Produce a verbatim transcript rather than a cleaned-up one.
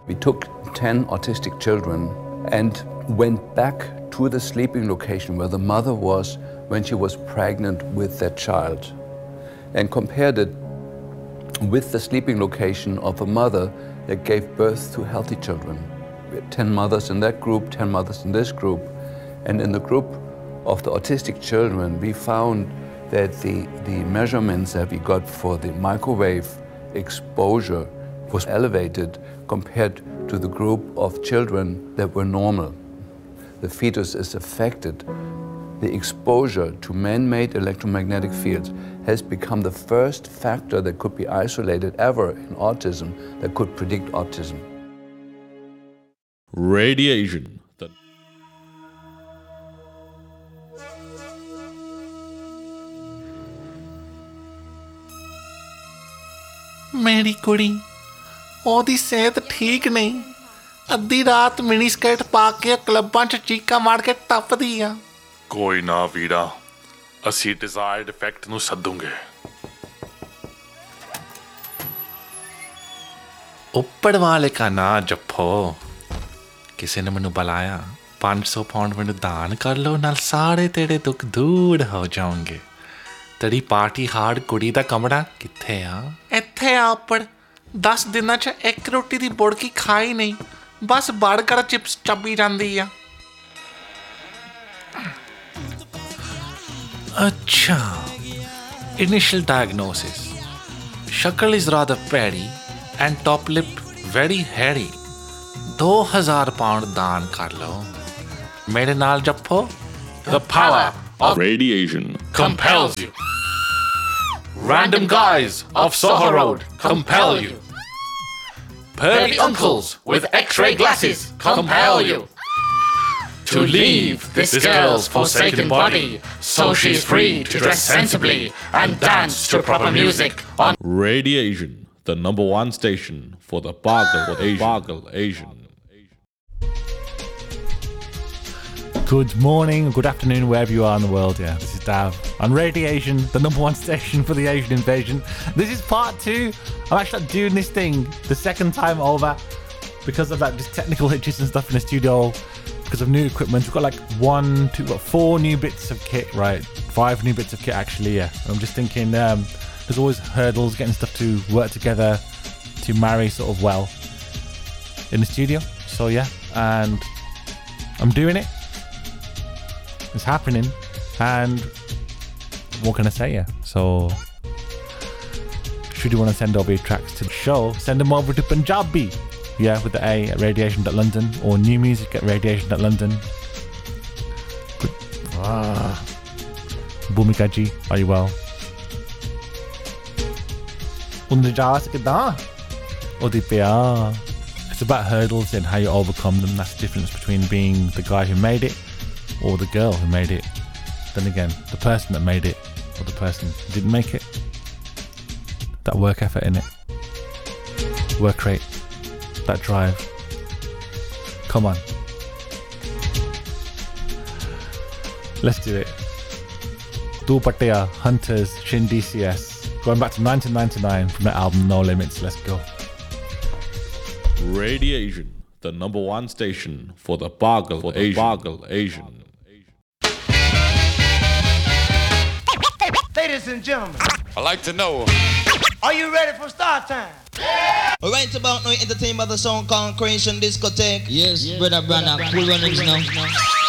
We took ten autistic children and went back to the sleeping location where the mother was when she was pregnant with that child and compared it with the sleeping location of a mother that gave birth to healthy children. We had ten mothers in that group, ten mothers in this group, and in the group of the autistic children, we found that the, the measurements that we got for the microwave exposure was elevated compared to the group of children that were normal. The fetus is affected. The exposure to man-made electromagnetic fields has become the first factor that could be isolated ever in autism that could predict autism. Radiation. The ਮੇਰੀ ਕੁੜੀ ਉਹਦੀ ਸਿਹਤ ਠੀਕ ਨਹੀਂ ਅੱਧੀ ਰਾਤ mini skirt ਪਾ ਕੇ ਕਲੱਬਾਂ 'ਚ ਚੀਕਾਂ ਮਾਰ ਕੇ ਟੱਪਦੀ ਆ ਕੋਈ ਨਾ ਵੀਰਾ ਅਸੀਂ ਡਿਜ਼ਾਇਰਡ ਇਫੈਕਟ ਨੂੰ ਸੱਦੂਗੇ ਉੱਪਰ ਵਾਲੇ ਕਾ ਨਾਂ ਜਪੋ ਕਿਸੇ ਨੇ ਮੈਨੂੰ ਬੁਲਾਇਆ ਪੰਜ ਸੌ ਪਾਉਂਡ ਮੈਨੂੰ ਦਾਨ ਕਰ ਲਓ ਨਾਲ ਸਾਰੇ ਤੇਰੇ ਦੁੱਖ ਦੂਰ ਹੋ ਜਾਣਗੇ ਤੇਰੀ ਪਾਰਟੀ ਹਾਰਡ ਕੁੜੀ ਦਾ ਕਮਰਾ ਕਿੱਥੇ ਆ ਇੱਥੇ ਆ ਉੱਪਰ ਦਸ ਦਿਨਾਂ 'ਚ ਇੱਕ ਰੋਟੀ ਦੀ ਬੁੜਕੀ ਖਾਈ ਨਹੀਂ ਬਸ ਬਰਗਰ ਚਿਪਸ ਚੱਬੀ ਜਾਂਦੀ ਆ ਅੱਛਾ initial diagnosis ਸ਼ਕਲ is rather petty and top lip very hairy ਦੋ ਹਜ਼ਾਰ ਪਾਉਂਡ ਦਾਨ ਕਰ ਲਓ ਮੇਰੇ ਨਾਲ ਜੱਫੋ The power of radiation compels you. Random guys of Soho Road compel you. Pervy uncles with x-ray glasses compel you. To leave this girl's forsaken body so she's free to dress sensibly and dance to proper music on Radiation, the number one station for the Bargle Asian. Bargle Asian. Good morning, good afternoon, wherever you are in the world. Yeah, this is Dav on Radiation, the number one station for the Asian invasion. This is part two. I'm actually doing this thing the second time over because of that just technical hitches and stuff in the studio, because of new equipment. We've got like one, two, what, four new bits of kit, right? Five new bits of kit actually, yeah. And I'm just thinking um, there's always hurdles getting stuff to work together, to marry sort of well in the studio. So yeah, and I'm doing it. It's happening, and what can I say? Yeah, so should you want to send over your tracks to the show, send them over to Punjabi, yeah, with the A at radiation dot london, or new music at radiation dot london. Ah, Bhumika ji, are you well? Undajas kida? Odipya. It's about hurdles and how you overcome them. That's the difference between being the guy who made it or the girl who made it. Then again, the person that made it or the person who didn't make it. That work effort in it. Work rate. That drive. Come on. Let's do it. Dupatia, Hunters, Shin D C S. Going back to nineteen ninety-nine from the album No Limits. Let's go. Radiation, the number one station for the Bargle for the Asian. Bargle Asian. Ladies and gentlemen, I like to know. Are you ready for start time? Yeah! Right about now, entertainment by the sound called Creation Discotheque. Yes, yes, brother, brother, cool runnings now.